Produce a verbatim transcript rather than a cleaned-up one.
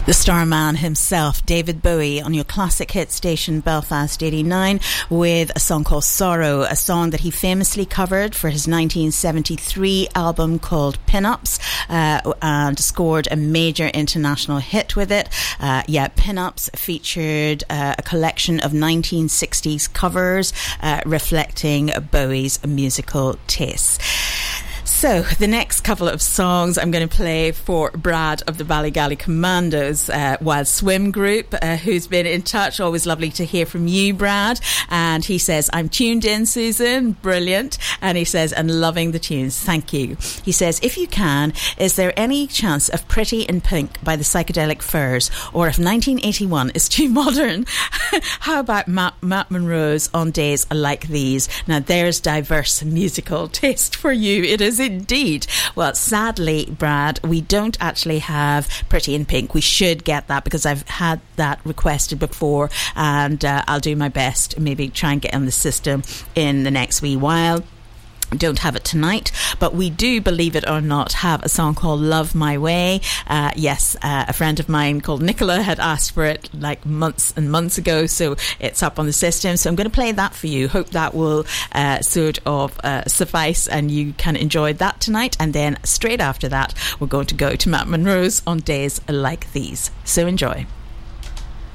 The Starman himself, David Bowie, on your classic hit station Belfast eighty-nine with a song called Sorrow, a song that he famously covered for his nineteen seventy-three album called Pin-Ups, uh, and scored a major international hit with it. Uh, yeah, Pin-Ups featured uh, a collection of nineteen sixties covers uh, reflecting Bowie's musical tastes. So, the next couple of songs I'm going to play for Brad of the Ballygally Commandos uh, Wild Swim Group, uh, who's been in touch. Always lovely to hear from you, Brad. And he says, I'm tuned in, Susan. Brilliant. And he says, and loving the tunes. Thank you. He says, if you can, is there any chance of Pretty in Pink by the Psychedelic Furs? Or if nineteen eighty-one is too modern, how about Matt, Matt Monroe's On Days Like These? Now, there's diverse musical taste for you. It is indeed. Well, sadly, Brad, we don't actually have Pretty in Pink. We should get that because I've had that requested before, and uh, I'll do my best, maybe try and get on the system in the next wee while. Don't have it tonight, but we do, believe it or not, have a song called Love My Way. Uh, yes, uh, a friend of mine called Nicola had asked for it like months and months ago, so it's up on the system. So I'm going to play that for you. Hope that will uh, sort of uh, suffice and you can enjoy that tonight. And then straight after that, we're going to go to Matt Monroe's On Days Like These. So enjoy.